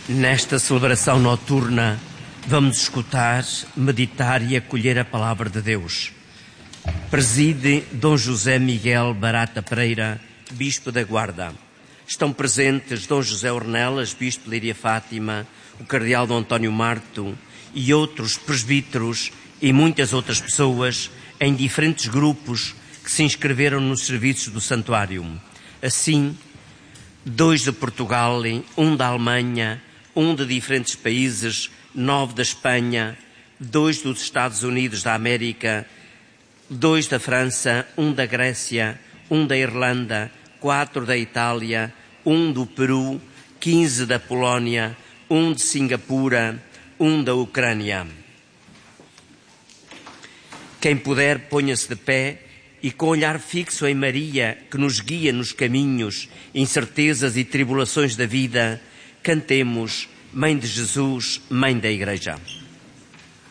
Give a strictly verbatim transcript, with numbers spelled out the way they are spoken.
Nesta celebração noturna, vamos escutar, meditar e acolher a Palavra de Deus. Preside Dom José Miguel Barata Pereira, Bispo da Guarda. Estão presentes Dom José Ornelas, Bispo de Líria Fátima, o Cardeal Dom António Marto e outros presbíteros e muitas outras pessoas em diferentes grupos que se inscreveram nos serviços do Santuário. Assim, dois de Portugal, um da Alemanha, um de diferentes países, nove da Espanha, dois dos Estados Unidos da América, dois da França, um da Grécia, um da Irlanda, quatro da Itália, um do Peru, quinze da Polónia, um de Singapura, um da Ucrânia. Quem puder, ponha-se de pé e com olhar fixo em Maria, que nos guia nos caminhos, incertezas e tribulações da vida, cantemos Mãe de Jesus, Mãe da Igreja.